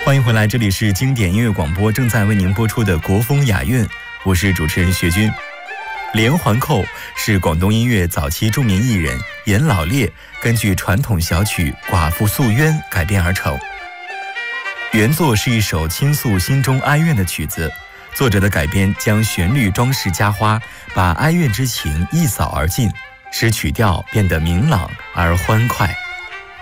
欢迎回来，这里是经典音乐广播，正在为您播出的国风雅韵，我是主持人薛军。连环扣是广东音乐早期著名艺人严老烈根据传统小曲《寡妇诉冤》改编而成。原作是一首倾诉心中哀怨的曲子，作者的改编将旋律装饰加花，把哀怨之情一扫而尽，使曲调变得明朗而欢快。